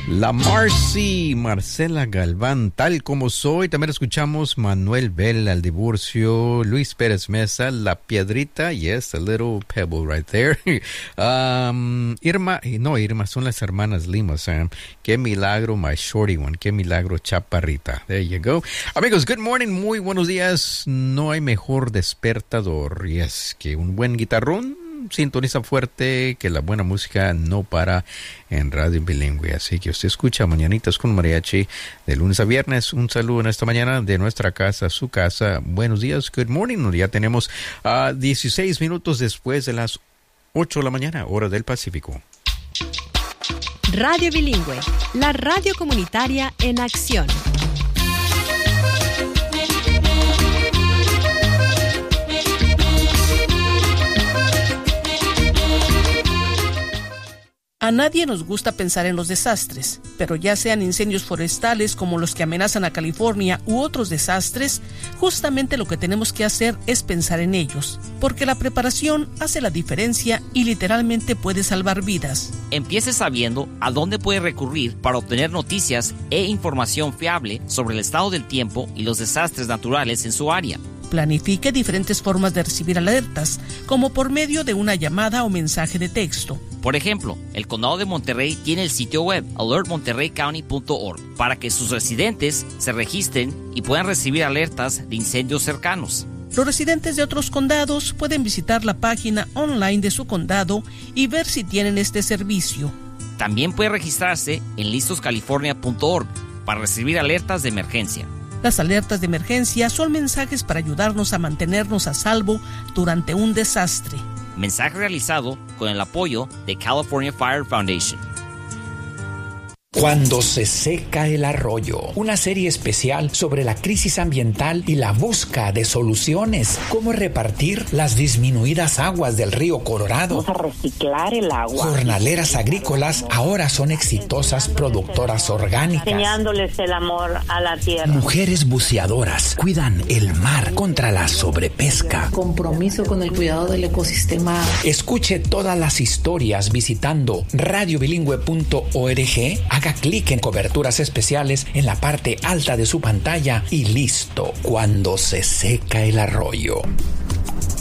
La Marcela Galván, tal como soy. También escuchamos Manuel Vela, El Divorcio, Luis Pérez Mesa, La Piedrita, yes, a little pebble right there. Irma, son las hermanas Lima, Sam. Qué milagro, my shorty one. Qué milagro, chaparrita. There you go. Amigos, good morning, muy buenos días. No hay mejor despertador, yes, que un buen guitarrón. Sintoniza fuerte, que la buena música no para en Radio Bilingüe. Así que usted escucha Mañanitas con Mariachi de lunes a viernes. Un saludo en esta mañana de nuestra casa a su casa. Buenos días, good morning. Ya tenemos 16 minutos después de las 8 de la mañana, hora del Pacífico. Radio Bilingüe, la radio comunitaria en acción. A nadie nos gusta pensar en los desastres, pero ya sean incendios forestales como los que amenazan a California u otros desastres, justamente lo que tenemos que hacer es pensar en ellos, porque la preparación hace la diferencia y literalmente puede salvar vidas. Empiece sabiendo a dónde puede recurrir para obtener noticias e información fiable sobre el estado del tiempo y los desastres naturales en su área. Planifique diferentes formas de recibir alertas, como por medio de una llamada o mensaje de texto. Por ejemplo, el Condado de Monterrey tiene el sitio web alertmonterreycounty.org para que sus residentes se registren y puedan recibir alertas de incendios cercanos. Los residentes de otros condados pueden visitar la página online de su condado y ver si tienen este servicio. También puede registrarse en listoscalifornia.org para recibir alertas de emergencia. Las alertas de emergencia son mensajes para ayudarnos a mantenernos a salvo durante un desastre. Mensaje realizado con el apoyo de California Fire Foundation. Cuando se seca el arroyo, una serie especial sobre la crisis ambiental y la búsqueda de soluciones. Cómo repartir las disminuidas aguas del río Colorado. Vamos a reciclar el agua. Jornaleras agrícolas ahora son exitosas productoras orgánicas. Enseñándoles el amor a la tierra. Mujeres buceadoras cuidan el mar contra la sobrepesca. Compromiso con el cuidado del ecosistema. Escuche todas las historias visitando radiobilingüe.org. Haga clic en coberturas especiales en la parte alta de su pantalla y listo. Cuando se seca el arroyo.